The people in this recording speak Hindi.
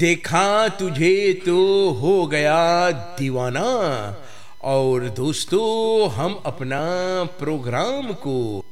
देखा तुझे तो हो गया दीवाना। और दोस्तों हम अपना प्रोग्राम को